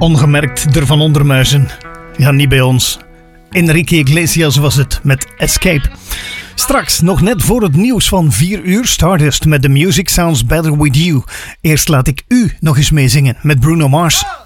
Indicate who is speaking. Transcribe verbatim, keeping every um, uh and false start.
Speaker 1: Ongemerkt ervan ondermuizen. Ja, niet bij ons. Enrique Iglesias was het met Escape. Straks, nog net voor het nieuws van vier uur, Stardust met The Music Sounds Better With You. Eerst laat ik u nog eens meezingen met Bruno Mars.